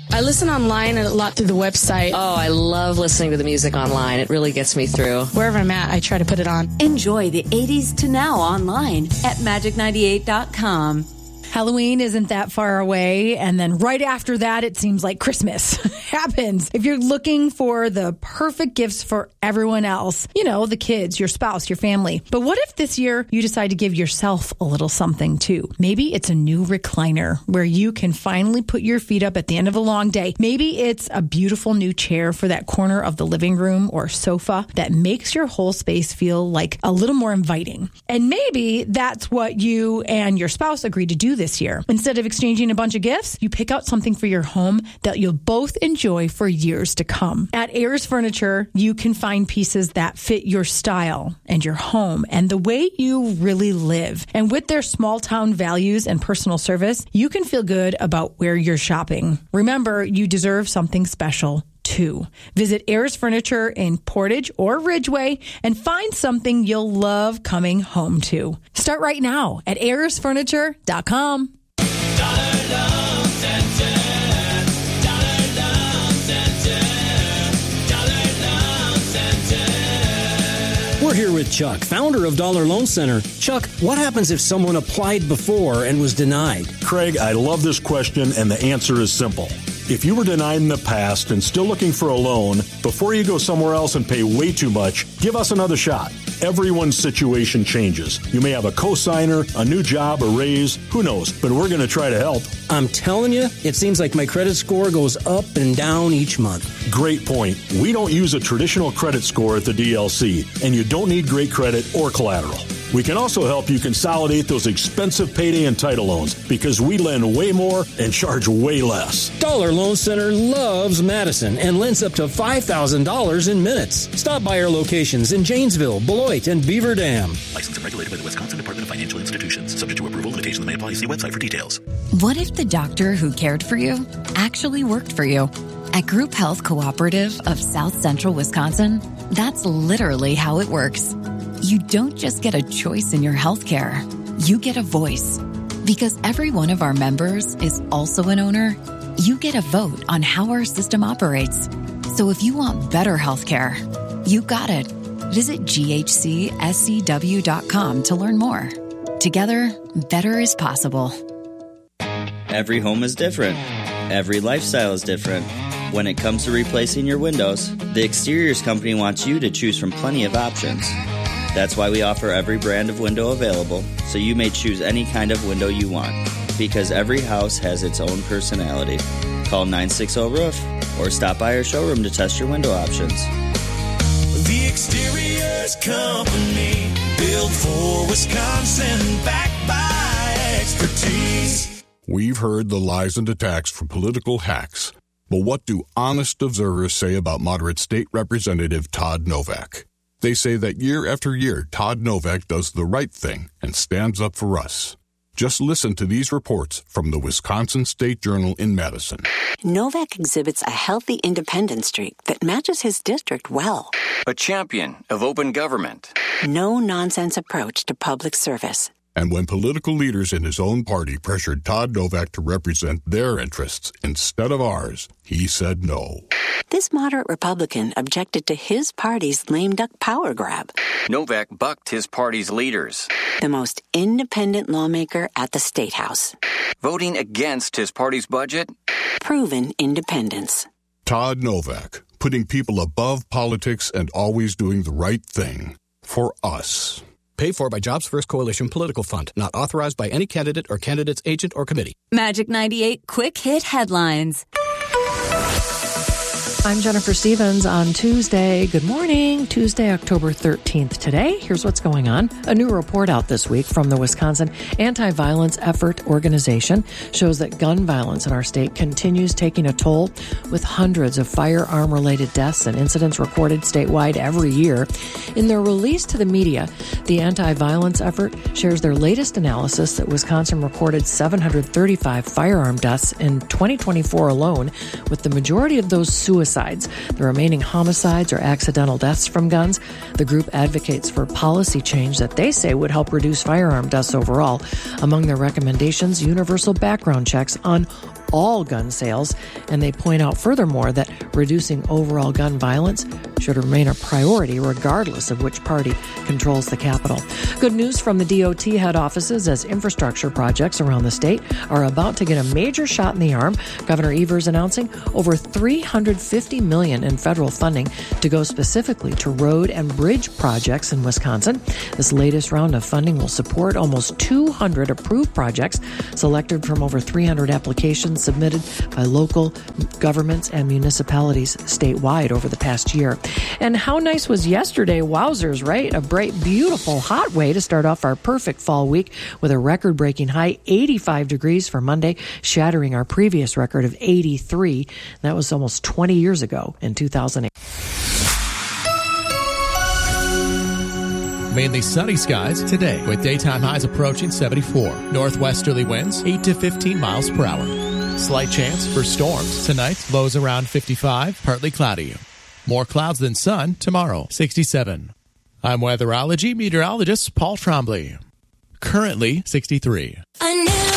I listen online a lot through the website. Oh, I love listening to the music online. It really gets me through. Wherever I'm at, I try to put it on. Enjoy the 80s to now online at magic98.com. Halloween isn't that far away, and then right after that, it seems like Christmas happens. If you're looking for the perfect gifts for everyone else, you know, the kids, your spouse, your family. But what if this year you decide to give yourself a little something too? Maybe it's a new recliner where you can finally put your feet up at the end of a long day. Maybe it's a beautiful new chair for that corner of the living room or sofa that makes your whole space feel like a little more inviting. And maybe that's what you and your spouse agreed to do this year. Instead of exchanging a bunch of gifts, you pick out something for your home that you'll both enjoy for years to come. At Ayers Furniture, you can find pieces that fit your style and your home and the way you really live. And with their small town values and personal service, you can feel good about where you're shopping. Remember, you deserve something special too. Visit Ayers Furniture in Portage or Ridgeway and find something you'll love coming home to. Start right now at AyersFurniture.com. We're here with Chuck, founder of Dollar Loan Center. Chuck, what happens if someone applied before and was denied? Craig, I love this question, and the answer is simple. If you were denied in the past and still looking for a loan, before you go somewhere else and pay way too much, give us another shot. Everyone's situation changes. You may have a cosigner, a new job, a raise, who knows, but we're going to try to help. I'm telling you, it seems like my credit score goes up and down each month. Great point. We don't use a traditional credit score at the DLC, and you don't need great credit or collateral. We can also help you consolidate those expensive payday and title loans because we lend way more and charge way less. Dollar Loan Center loves Madison and lends up to $5,000 in minutes. Stop by our locations in Janesville, Beloit, and Beaver Dam. Licensed and regulated by the Wisconsin Department of Financial Institutions. Subject to approval, limitations may apply. See website for details. What if the doctor who cared for you actually worked for you? At Group Health Cooperative of South Central Wisconsin, that's literally how it works. You don't just get a choice in your health care. You get a voice. Because every one of our members is also an owner, you get a vote on how our system operates. So if you want better health care, you got it. Visit ghcscw.com to learn more. Together, better is possible. Every home is different. Every lifestyle is different. When it comes to replacing your windows, the Exteriors Company wants you to choose from plenty of options. That's why we offer every brand of window available, so you may choose any kind of window you want. Because every house has its own personality. Call 960-ROOF or stop by our showroom to test your window options. The Exteriors Company, built for Wisconsin, backed by expertise. We've heard the lies and attacks from political hacks. But what do honest observers say about moderate state representative Todd Novak? They say that year after year, Todd Novak does the right thing and stands up for us. Just listen to these reports from the Wisconsin State Journal in Madison. Novak exhibits a healthy independent streak that matches his district well. A champion of open government. No-nonsense approach to public service. And when political leaders in his own party pressured Todd Novak to represent their interests instead of ours, he said no. This moderate Republican objected to his party's lame duck power grab. Novak bucked his party's leaders. The most independent lawmaker at the State House. Voting against his party's budget. Proven independence. Todd Novak, putting people above politics and always doing the right thing. For us. Paid for by Jobs First Coalition Political Fund. Not authorized by any candidate or candidate's agent or committee. Magic 98 Quick Hit Headlines. I'm Jennifer Stevens on Tuesday. Good morning. Tuesday, October 13th. Today, here's what's going on. A new report out this week from the Wisconsin Anti-Violence Effort Organization shows that gun violence in our state continues taking a toll, with hundreds of firearm-related deaths and incidents recorded statewide every year. In their release to the media, the Anti-Violence Effort shares their latest analysis that Wisconsin recorded 735 firearm deaths in 2024 alone, with the majority of those suicides. The remaining homicides or accidental deaths from guns. The group advocates for policy change that they say would help reduce firearm deaths overall. Among their recommendations, universal background checks on all gun sales, and they point out furthermore that reducing overall gun violence should remain a priority regardless of which party controls the Capitol. Good news from the DOT head offices as infrastructure projects around the state are about to get a major shot in the arm. Governor Evers announcing over $350 million in federal funding to go specifically to road and bridge projects in Wisconsin. This latest round of funding will support almost 200 approved projects selected from over 300 applications submitted by local governments and municipalities statewide over the past year. And how nice was yesterday? Wowzers, right? A bright, beautiful, hot way to start off our perfect fall week with a record-breaking high 85 degrees for Monday, shattering our previous record of 83. That was almost 20 years ago in 2008. Mainly sunny skies today with daytime highs approaching 74. Northwesterly winds 8 to 15 miles per hour. Slight chance for storms tonight. Lows around 55, partly cloudy. More clouds than sun tomorrow, 67. I'm weatherology meteorologist Paul Trombley. Currently 63.